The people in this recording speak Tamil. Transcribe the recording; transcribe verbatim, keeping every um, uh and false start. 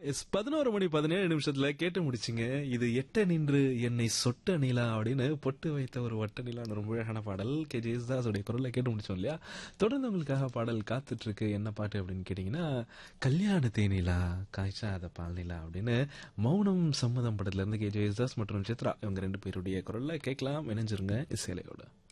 எஸ் பதினோரு மணி பதினேழு நிமிஷத்துல கேட்டு முடிச்சிங்க. இது எட்ட நின்று என்னை சொட்ட நிலா அப்படின்னு பொட்டு வைத்த ஒரு வட்ட நிலான்னு ரொம்ப அழகான பாடல் கே ஜெயசுதாஸுடைய குரல்ல கேட்டு முடிச்சோம் இல்லையா? தொடர்ந்து உங்களுக்காக பாடல் காத்துட்டு இருக்கு. என்ன பாட்டு அப்படின்னு கேட்டீங்கன்னா, கல்யாண தேனிலா காய்ச்சாத பால் நிலா அப்படின்னு மௌனம் சம்மதம் படத்துல இருந்து கே ஜெயசுதாஸ் மற்றும் சித்ரா இவங்க ரெண்டு பேருடைய குரல்ல கேட்கலாம். இணைஞ்சிருங்க இசையிலையோட.